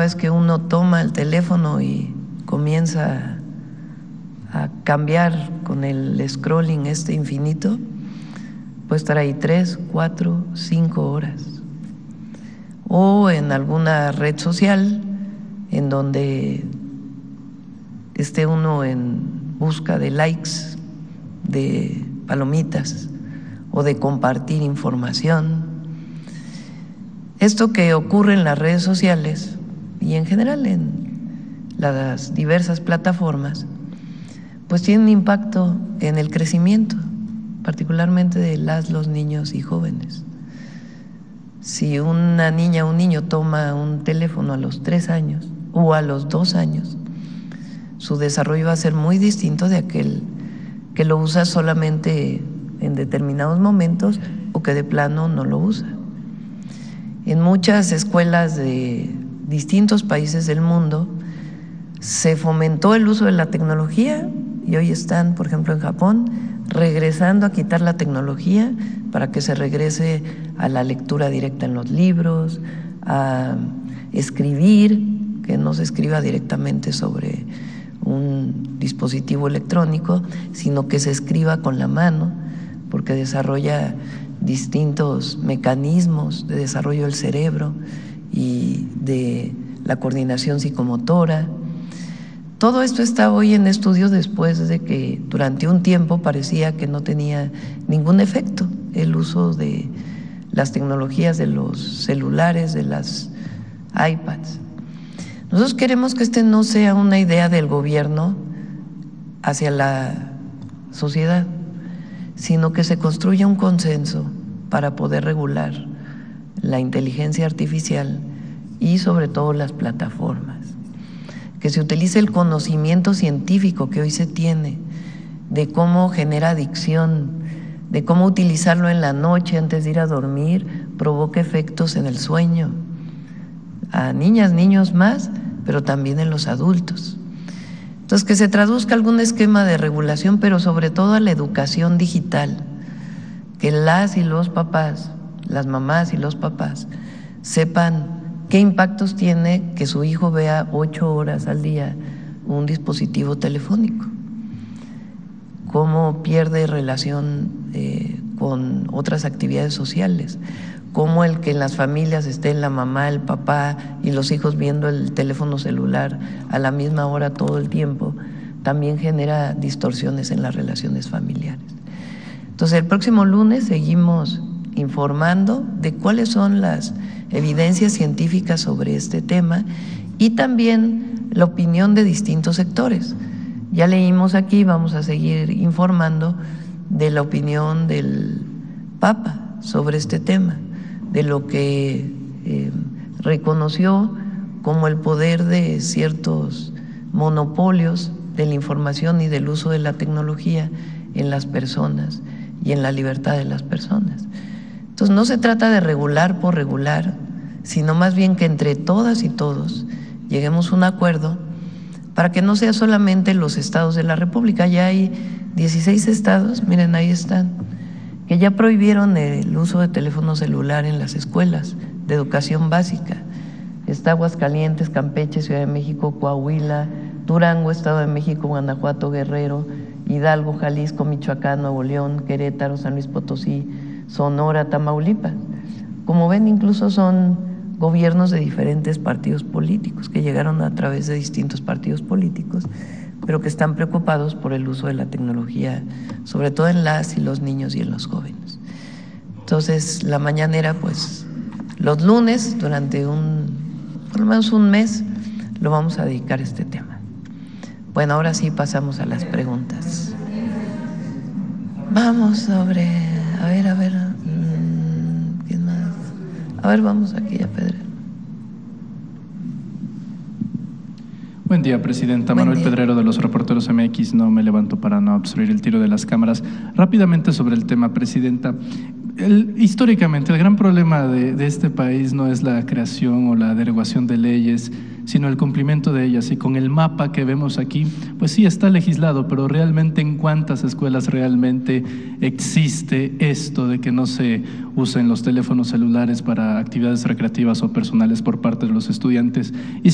vez que uno toma el teléfono y comienza a cambiar con el scrolling infinito, puede estar ahí 3, 4, 5 horas. O en alguna red social en donde esté uno en busca de likes, de palomitas o de compartir información. Esto que ocurre en las redes sociales y en general en las diversas plataformas, pues tiene un impacto en el crecimiento, particularmente de los niños y jóvenes. Si una niña o un niño toma un teléfono a los 3 años o a los 2 años, su desarrollo va a ser muy distinto de aquel que lo usa solamente en determinados momentos o que de plano no lo usa. En muchas escuelas de distintos países del mundo se fomentó el uso de la tecnología y hoy están, por ejemplo, en Japón, regresando a quitar la tecnología para que se regrese a la lectura directa en los libros, a escribir, que no se escriba directamente sobre un dispositivo electrónico, sino que se escriba con la mano, porque desarrolla distintos mecanismos de desarrollo del cerebro y de la coordinación psicomotora. Todo esto está hoy en estudio después de que durante un tiempo parecía que no tenía ningún efecto el uso de las tecnologías de los celulares, de las iPads. Nosotros queremos que no sea una idea del gobierno hacia la sociedad, sino que se construya un consenso para poder regular la inteligencia artificial y sobre todo las plataformas. Que se utilice el conocimiento científico que hoy se tiene de cómo genera adicción, de cómo utilizarlo en la noche antes de ir a dormir provoca efectos en el sueño, a niñas, niños más, pero también en los adultos. Entonces, que se traduzca algún esquema de regulación, pero sobre todo a la educación digital, que las y los papás, las mamás y los papás sepan qué impactos tiene que su hijo vea 8 horas al día un dispositivo telefónico, cómo pierde relación con otras actividades sociales, cómo el que en las familias estén la mamá, el papá y los hijos viendo el teléfono celular a la misma hora todo el tiempo, también genera distorsiones en las relaciones familiares. Entonces, el próximo lunes seguimos informando de cuáles son las evidencias científicas sobre este tema y también la opinión de distintos sectores. Ya leímos aquí, vamos a seguir informando de la opinión del Papa sobre este tema, de lo que reconoció como el poder de ciertos monopolios de la información y del uso de la tecnología en las personas y en la libertad de las personas. Entonces, no se trata de regular por regular, sino más bien que entre todas y todos lleguemos a un acuerdo para que no sea solamente los estados de la República. Ya hay 16 estados, miren, ahí están, que ya prohibieron el uso de teléfono celular en las escuelas de educación básica. Está Aguascalientes, Campeche, Ciudad de México, Coahuila, Durango, Estado de México, Guanajuato, Guerrero, Hidalgo, Jalisco, Michoacán, Nuevo León, Querétaro, San Luis Potosí, Sonora, Tamaulipas. Como ven, incluso son gobiernos de diferentes partidos políticos que llegaron a través de distintos partidos políticos, pero que están preocupados por el uso de la tecnología, sobre todo en las y los niños y en los jóvenes. Entonces, la mañanera, pues, los lunes, durante por lo menos un mes, lo vamos a dedicar a este tema. Bueno, ahora sí pasamos a las preguntas. Vamos sobre, a ver, ¿quién más? A ver, vamos aquí a Pedro. Buen día, Presidenta. Manuel Pedrero, de los Reporteros MX. No me levanto para no obstruir el tiro de las cámaras. Rápidamente sobre el tema, Presidenta. Históricamente, el gran problema de este país no es la creación o la derogación de leyes, sino el cumplimiento de ellas. Y con el mapa que vemos aquí, pues sí está legislado, pero realmente ¿en cuántas escuelas realmente existe esto de que no se usen los teléfonos celulares para actividades recreativas o personales por parte de los estudiantes? Y